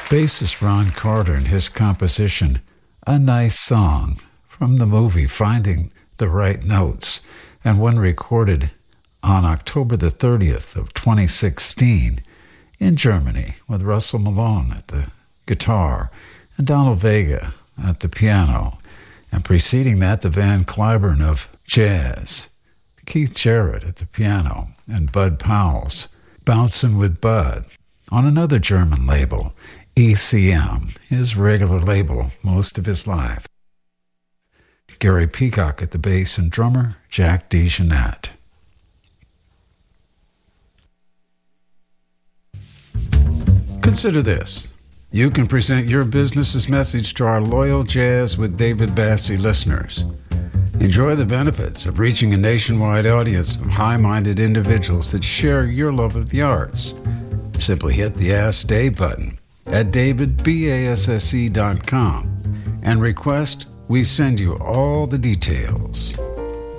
Bassist Ron Carter and his composition, A Nice Song, from the movie Finding the Right Notes, and one recorded on October the 30th of 2016 in Germany with Russell Malone at the guitar and Donald Vega at the piano, and preceding that the Van Cliburn of jazz, Keith Jarrett at the piano, and Bud Powell's Bouncin' with Bud on another German label, ECM, his regular label most of his life. Gary Peacock at the bass and drummer, Jack DeJohnette. Consider this. You can present your business's message to our loyal Jazz with David Bassie listeners. Enjoy the benefits of reaching a nationwide audience of high-minded individuals that share your love of the arts. Simply hit the Ask Dave button at davidbasse.com and request we send you all the details.